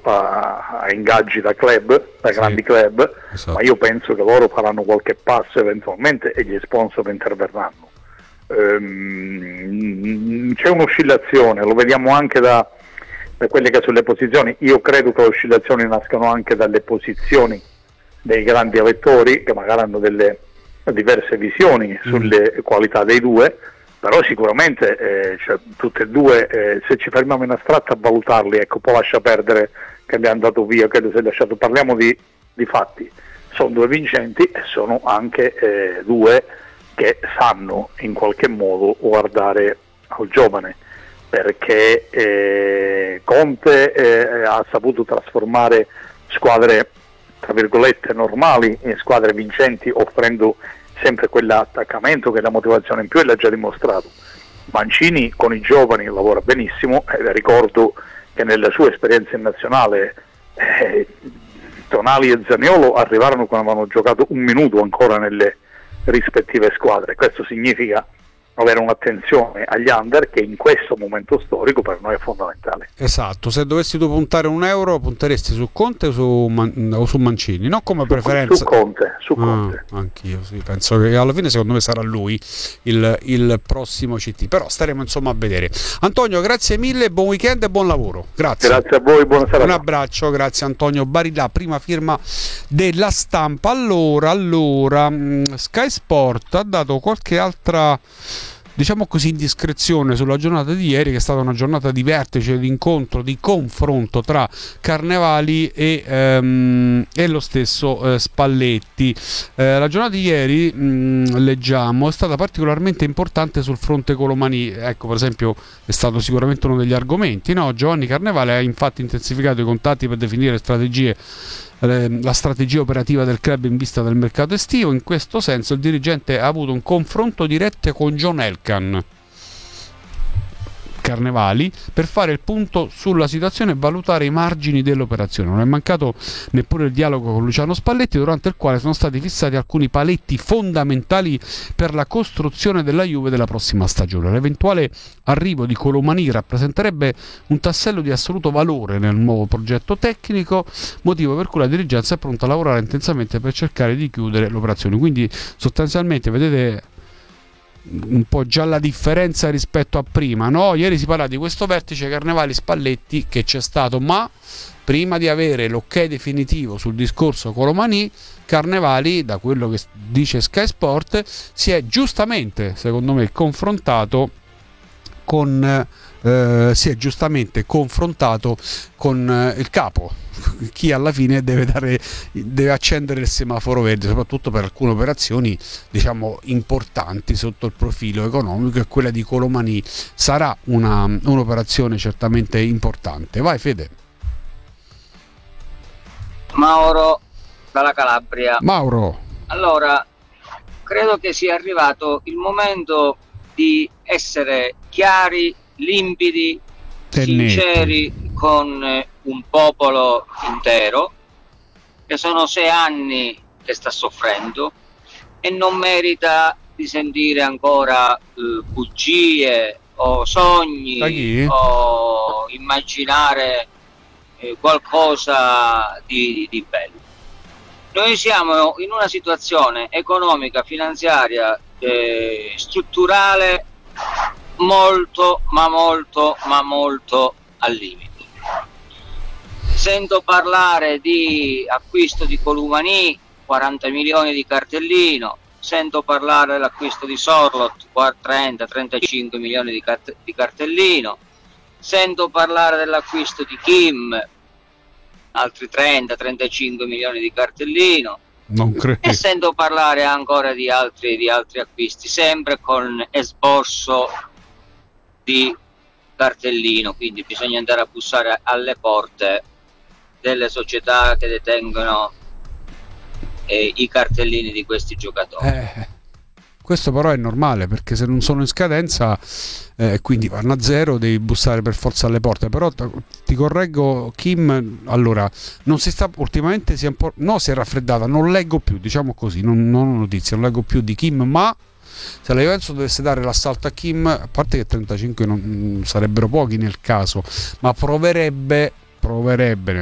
a ingaggi da club, da grandi club, esatto. Ma io penso che loro faranno qualche passo eventualmente e gli sponsor interverranno. C'è un'oscillazione, lo vediamo anche da quelle che sono le posizioni. Io credo che le oscillazioni nascano anche dalle posizioni dei grandi elettori, che magari hanno delle diverse visioni sulle qualità dei due, però sicuramente tutte e due, se ci fermiamo in astratto a valutarli, ecco, poi lascia perdere che abbiamo dato via, credo si è lasciato, parliamo di fatti, sono due vincenti e sono anche due che sanno in qualche modo guardare al giovane, perché Conte ha saputo trasformare squadre tra virgolette normali in squadre vincenti, offrendo sempre quell'attaccamento, quella motivazione in più, e l'ha già dimostrato. Mancini con i giovani lavora benissimo, ricordo che nella sua esperienza in nazionale Tonali e Zaniolo arrivarono quando avevano giocato un minuto ancora nelle rispettive squadre. Questo significa avere un'attenzione agli under, che in questo momento storico per noi è fondamentale. Esatto, se dovessi tu puntare €1, punteresti su Conte o su Mancini? Non come preferenza. Su Conte. Anch'io sì, penso che alla fine secondo me sarà lui il prossimo CT, però staremo insomma a vedere. Antonio, grazie mille, buon weekend e buon lavoro. Grazie a voi, buona serata. Un abbraccio, grazie Antonio Barilà, prima firma della Stampa. Allora, Sky Sport ha dato qualche altra, diciamo così, indiscrezione sulla giornata di ieri, che è stata una giornata di vertice, di incontro, di confronto tra Carnevali e lo stesso Spalletti. La giornata di ieri, leggiamo, è stata particolarmente importante sul fronte Colomani. Ecco, per esempio, è stato sicuramente uno degli argomenti, no? Giovanni Carnevali ha infatti intensificato i contatti per definire la strategia operativa del club in vista del mercato estivo. In questo senso il dirigente ha avuto un confronto diretto con John Elkann, Carnevali, per fare il punto sulla situazione e valutare i margini dell'operazione. Non è mancato neppure il dialogo con Luciano Spalletti, durante il quale sono stati fissati alcuni paletti fondamentali per la costruzione della Juve della prossima stagione. L'eventuale arrivo di Colomani rappresenterebbe un tassello di assoluto valore nel nuovo progetto tecnico, motivo per cui la dirigenza è pronta a lavorare intensamente per cercare di chiudere l'operazione. Quindi sostanzialmente vedete un po' già la differenza rispetto a prima, no? Ieri si parla di questo vertice Carnevali-Spalletti che c'è stato, ma prima di avere l'ok definitivo sul discorso Colomani, Carnevali, da quello che dice Sky Sport, si è giustamente, secondo me, confrontato con il capo, chi alla fine deve accendere il semaforo verde, soprattutto per alcune operazioni, diciamo, importanti sotto il profilo economico, e quella di Colomani sarà un'operazione certamente importante. Vai Fede. Mauro dalla Calabria. Mauro. Allora, credo che sia arrivato il momento di essere chiari, limpidi, sinceri con un popolo intero, che sono 6 anni che sta soffrendo e non merita di sentire ancora bugie o sogni o immaginare qualcosa di bello. Noi siamo in una situazione economica, finanziaria, strutturale molto al limite. Sento parlare di acquisto di Colomani, 40 milioni di cartellino, sento parlare dell'acquisto di Sorloth, 30-35 milioni di cartellino, sento parlare dell'acquisto di Kim, altri 30-35 milioni di cartellino, non credo. E sento parlare ancora di altri acquisti, sempre con esborso di cartellino, quindi bisogna andare a bussare alle porte delle società che detengono i cartellini di questi giocatori. Questo però è normale, perché se non sono in scadenza quindi vanno a zero, devi bussare per forza alle porte. Però ti correggo, Kim, allora non si sta ultimamente, si è raffreddata, non leggo più, diciamo così, non ho notizie, non leggo più di Kim, ma se la Juventus dovesse dare l'assalto a Kim, a parte che 35 non sarebbero pochi nel caso, ma proverebbe